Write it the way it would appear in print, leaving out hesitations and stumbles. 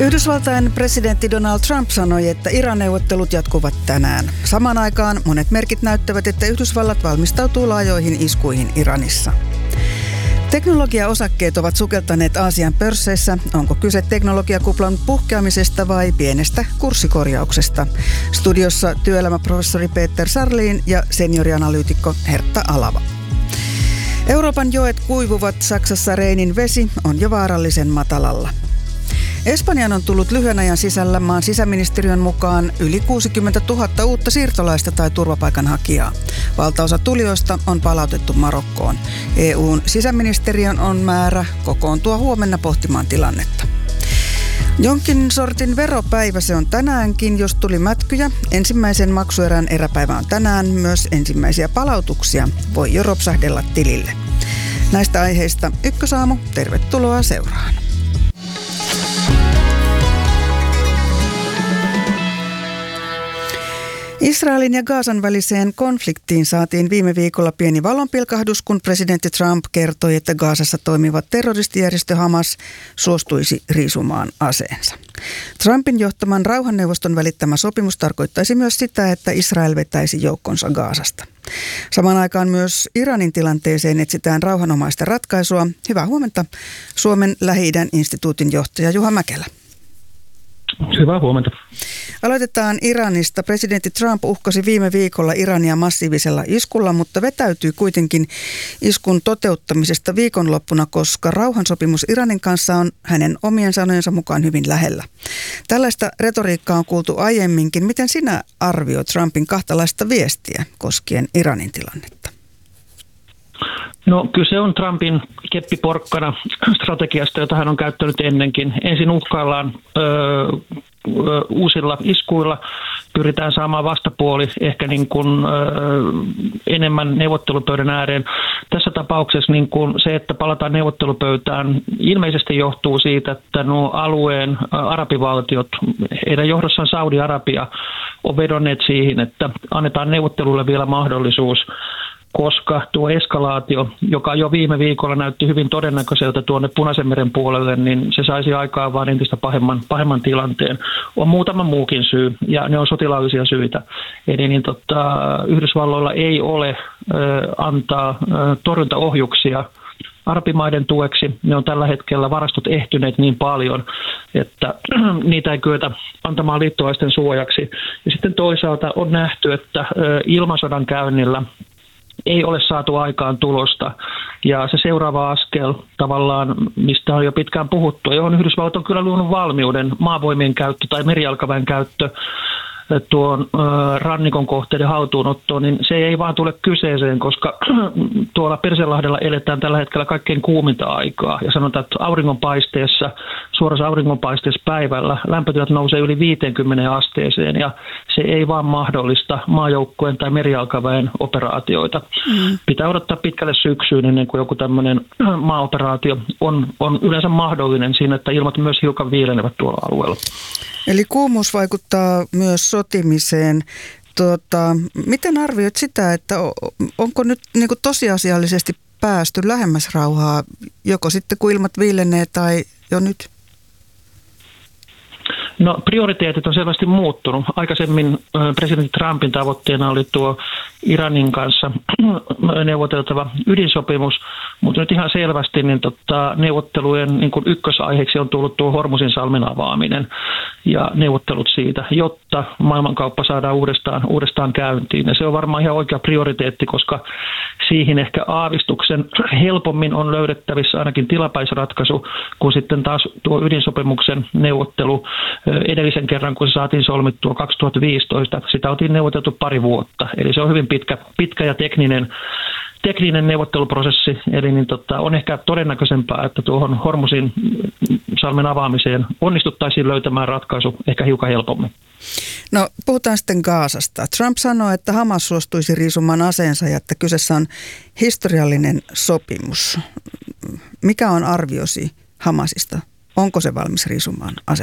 Yhdysvaltain presidentti Donald Trump sanoi, että Iran-neuvottelut jatkuvat tänään. Samaan aikaan monet merkit näyttävät, että Yhdysvallat valmistautuu laajoihin iskuihin Iranissa. Teknologiaosakkeet ovat sukeltaneet Aasian pörsseissä. Onko kyse teknologiakuplan puhkeamisesta vai pienestä kurssikorjauksesta? Studiossa työelämäprofessori Peter Sarlin ja seniorianalyytikko Hertta Alava. Euroopan joet kuivuvat, Saksassa Reinin vesi on jo vaarallisen matalalla. Espanjaan on tullut lyhyen ajan sisällä maan sisäministeriön mukaan yli 60 000 uutta siirtolaista tai turvapaikanhakijaa. Valtaosa tulijoista on palautettu Marokkoon. EU:n sisäministeriön on määrä kokoontua huomenna pohtimaan tilannetta. Jonkin sortin veropäivä se on tänäänkin, jos tuli mätkyjä. Ensimmäisen maksuerän eräpäivä on tänään. Myös ensimmäisiä palautuksia voi jo ropsahdella tilille. Näistä aiheista Ykkösaamu, tervetuloa seuraan. Israelin ja Gazan väliseen konfliktiin saatiin viime viikolla pieni valonpilkahdus, kun presidentti Trump kertoi, että Gazassa toimiva terroristijärjestö Hamas suostuisi riisumaan aseensa. Trumpin johtaman rauhanneuvoston välittämä sopimus tarkoittaisi myös sitä, että Israel vetäisi joukkonsa Gazasta. Samaan aikaan myös Iranin tilanteeseen etsitään rauhanomaista ratkaisua. Hyvää huomenta, Suomen Lähi-idän instituutin johtaja Juha Mäkelä. Hyvää huomenta. Aloitetaan Iranista. Presidentti Trump uhkasi viime viikolla Irania massiivisella iskulla, mutta vetäytyi kuitenkin iskun toteuttamisesta viikonloppuna, koska rauhansopimus Iranin kanssa on hänen omien sanojensa mukaan hyvin lähellä. Tällaista retoriikkaa on kuultu aiemminkin. Miten sinä arvioit Trumpin kahtalaista viestiä koskien Iranin tilannetta? No kyllä se on Trumpin keppiporkkana strategiasta, jota hän on käyttänyt ennenkin. Ensin uhkaillaan uusilla iskuilla, pyritään saamaan vastapuoli ehkä niin kuin, enemmän neuvottelupöydän ääreen. Tässä tapauksessa niin kuin se, että palataan neuvottelupöytään, ilmeisesti johtuu siitä, että nuo alueen arabivaltiot, heidän johdossaan Saudi-Arabia, on vedonneet siihen, että annetaan neuvottelulle vielä mahdollisuus, koska tuo eskalaatio, joka jo viime viikolla näytti hyvin todennäköiseltä tuonne Punaisenmeren puolelle, niin se saisi aikaan vain entistä pahemman tilanteen. On muutama muukin syy, ja ne on sotilaallisia syitä. Eli Yhdysvalloilla ei ole antaa torjuntaohjuksia arabimaiden tueksi. Ne on tällä hetkellä varastot ehtyneet niin paljon, että niitä ei kyetä antamaan liittolaisten suojaksi. Ja sitten toisaalta on nähty, että ilmasodan käynnillä ei ole saatu aikaan tulosta. Ja se seuraava askel tavallaan, mistä on jo pitkään puhuttu, johon Yhdysvallat on kyllä luonut valmiuden, maavoimien käyttö tai merijalkaväen käyttö tuon rannikon kohteiden haltuunottoon, niin se ei vaan tule kyseeseen, koska tuolla Persianlahdella eletään tällä hetkellä kaikkein kuuminta aikaa. Ja sanotaan, että suorassa auringonpaisteessa päivällä lämpötilat nousee yli 50 asteeseen, ja se ei vaan mahdollista maajoukkojen tai merijalkaväen operaatioita. Pitää odottaa pitkälle syksyyn ennen kuin joku tämmöinen maaoperaatio on yleensä mahdollinen siinä, että ilmat myös hiukan viilenevät tuolla alueella. Eli kuumuus vaikuttaa myös sotimiseen. Miten arvioit sitä, että onko nyt niin kuin tosiasiallisesti päästy lähemmäs rauhaa, joko sitten kun ilmat viilenee tai jo nyt? No prioriteetit on selvästi muuttunut. Aikaisemmin presidentti Trumpin tavoitteena oli tuo Iranin kanssa neuvoteltava ydinsopimus, mutta nyt ihan selvästi niin neuvottelujen niin kuin ykkösaiheeksi on tullut tuo Hormuzinsalmen avaaminen ja neuvottelut siitä, jotta maailmankauppa saadaan uudestaan käyntiin. Ja se on varmaan ihan oikea prioriteetti, koska siihen ehkä aavistuksen helpommin on löydettävissä ainakin tilapäisratkaisu, kun sitten taas tuo ydinsopimuksen neuvottelu edellisen kerran, kun se saatiin solmittua 2015, sitä oltiin neuvoteltu pari vuotta. Eli se on hyvin pitkä ja tekninen neuvotteluprosessi, eli on ehkä todennäköisempää, että tuohon Hormuzinsalmen avaamiseen onnistuttaisiin löytämään ratkaisu ehkä hiukan helpommin. No puhutaan sitten Gazasta. Trump sanoi, että Hamas suostuisi riisumaan aseensa ja että kyseessä on historiallinen sopimus. Mikä on arviosi Hamasista? Onko se valmis riisumaan aseensa?